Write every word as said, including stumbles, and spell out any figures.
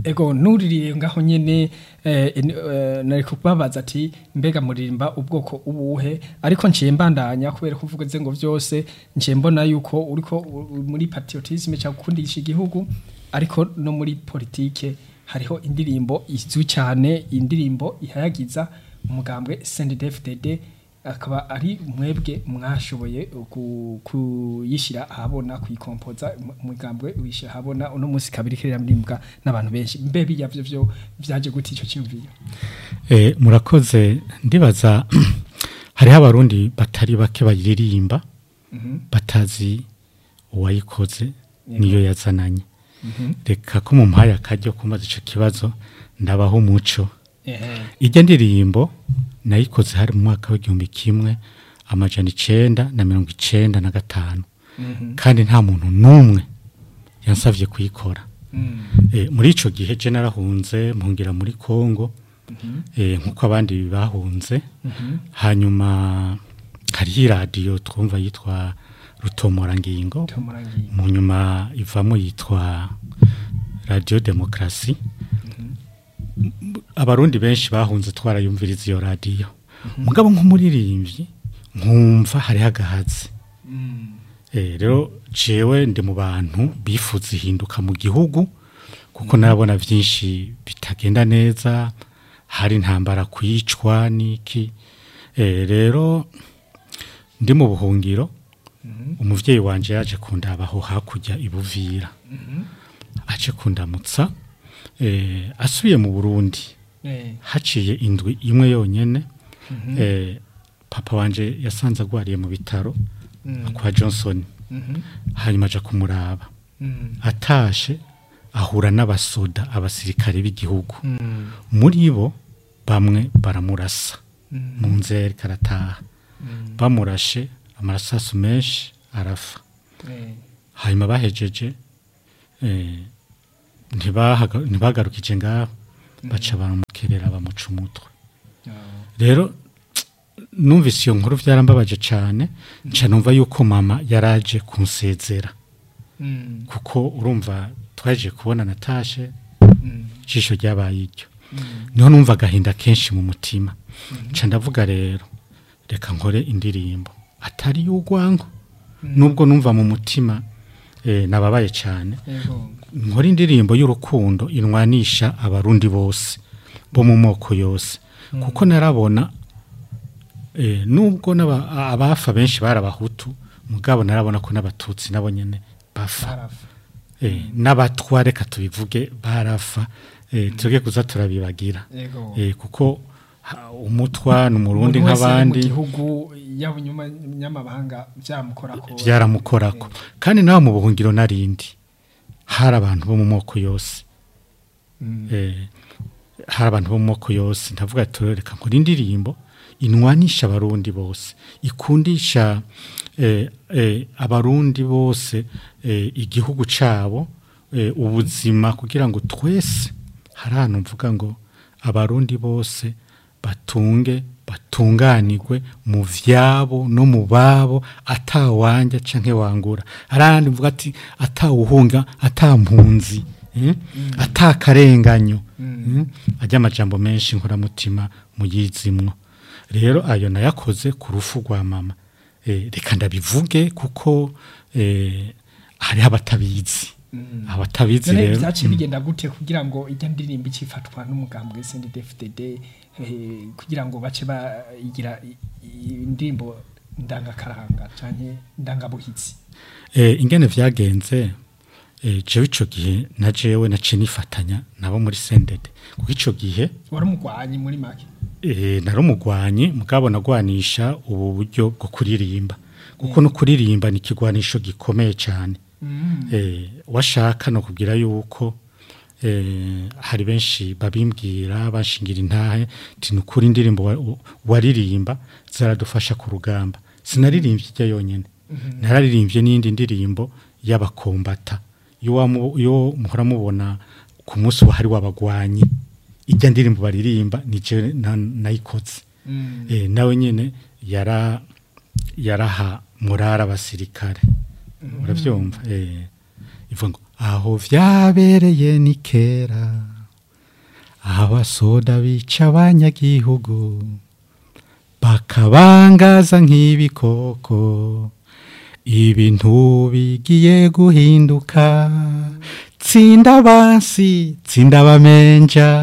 ego nuririye ngaho nyene eh, eh, nari kubabaza ati mbega muririmba ubwoko ubuhe ariko nciye mbandanya kubera kuvuga ze ngo vyose nciye mbona yuko uriko muri patriotisme cyangwa kundisha igihugu ariko no muri politike hariho indirimbo izwi cyane indirimbo ihayagiza umugambwe C N D D F D D akaba ari mwebwe mwashoboye kuyishira ahabona kuyikompoza umugambwe wishira ahabona uno munsi kabiri kirira murimbwa n'abantu benshi mbe biyavyo vyo vyaje guti ico cyumviyo eh murakoze ndibaza hari abarundi batari bake bayiririmba mm -hmm. batazi uwayikoze niyo yazananye mm -hmm. reka ko mu mpaya kajyo kumaza ico kibazo ndabaho umuco eh ijya ndirimbo nayikoze hari mu mwaka w'igihumbi kimwe amajana icenda na mirongo icenda na gatanu mm -hmm. kandi nta muntu numwe yansavye kuyikora mm -hmm. e, muri ico gihe je narahunze mpungira muri Kongo mm -hmm. e, nkuko abandi bahunze mm -hmm. hanyuma hari radio twumva yitwa Rutomorangingo mu nyuma ivamo yitwa Radio Demokrasi abarundi benshi bahunze twarayumviriza iyo radio mugabo nk'umuririmbyi nkumva hari hagahaze eh rero jewe ndi mu bantu bifuza ihinduka mu gihugu kuko narabona byinshi bitagenda neza hari intambara kwicwa niki eh rero ndi mu buhungiro umuvyeyi wanje yaje kundabaho hakujya ibuvira aje kundamutsa eh asubiye mu Burundi eh haciye indwi imwe yonyene mm -hmm. eh papa wanje yasanze agwariye mu bitaro mm -hmm. kwa Johnson mm -hmm. hanyuma aje kumuraba mm -hmm. atashe ahura n'abasoda abasirikare b'igihugu mm -hmm. muri bo bamwe baramurasa mm -hmm. mu nzeri karataha mm -hmm. bamurashe amarasasu menshi arafa eh hanyuma bahejeje eh ntibagarukije ngaho baca baramukerera bamuca umutwe rero numvise iyo nkuru byarambabaje cyane nca numva yuko mama yaraje kunsezera kuko urumva twaje kubona natashe cisho ryabaye iryo niho numva gahinda kenshi mu mutima nca ndavuga rero reka nkore indirimbo atari y'ugwango nubwo numva mu mutima eh nababaye cyane nkora indirimbo y'urukundo inwanisha abarundi bose bo mu moko yose mm. kuko narabona eh nubwo abafa benshi barabahutu mugabo narabona ko n'abatutsi nabo nyene bafa eh n'abatware katubivuge barafa eh mm. tuge kuza turabibagira eh kuko umutwa n'umurundi nk'abandi gihugu yabunyuma nyamabanga byamukorako byaramukorako kandi nawe mu buhungiro narindi hari abantu bo mu moko yose mm. eh hari abantu bo mu moko yose ndavuga turereka nkora indirimbo inwanisha abarundi bose ikundisha eh, eh, abarundi bose eh, igihugu cabo eh, ubuzima kugira ngo twese hari ahantu mvuga ngo abarundi bose batunge batunganirwe mu vyabo no mu babo atawanja canke wangura arandi mvuga ati atawuhunga atampunzi eh? mm. atakarenganyo mm. eh? ajya amajambo menshi nkora mutima muyizimwo rero ayo nayakoze ku rufu rwa mama eh, reka ndabivuge kuko eh, hari abatabizi mm. abatabizi rero byaciye bigenda gute kugira ngo ijya ndirimbo ikifatwa n'umugambwe C N D D F D D kugira ngo bace bagira indirimbo ndangakaranga canke ndangabuhitsi eh ingene vyagenze eh jewe ico gihe na jewe nace nifatanya nabo muri C N D D kuko ico gihe wari umugwanyi muri make eh nari umugwanyi mugabo nagwanisha ubu buryo bwo kuririmba kuko no kuririmba ni kigwanisho gikomeye cyane mm. eh washaka no kugira yuko eh hari benshi babimbwira bashingira intahe tinukuri indirimbo waririmba zaradufasha ku rugamba sinaririmbye ijya yonyene mm -hmm. nararirimbye n'indi ndirimbo y'abakombata yo yo muhora mubona ku munsi wa hari wabagwanyi ijya ndirimbo baririmba nije nayikoze mm. eh nawe nyene yara yaraha murara basirikare mm. uravyumva eh ivuga ngo aho vyabereye ni kera abasoda bica abanyagihugu bakabangaza nk'ibikoko ibintu bigiye guhinduka tsinda bansi tsinda bamenja